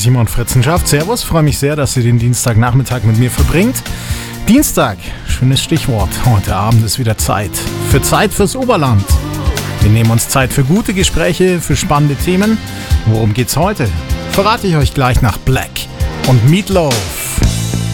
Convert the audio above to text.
Simon Fritzenschaft. Servus, freue mich sehr, dass ihr den Dienstagnachmittag mit mir verbringt. Dienstag, schönes Stichwort. Heute Abend ist wieder Zeit fürs Oberland. Wir nehmen uns Zeit für gute Gespräche, für spannende Themen. Worum geht's heute? Verrate ich euch gleich nach Black und Meatloaf.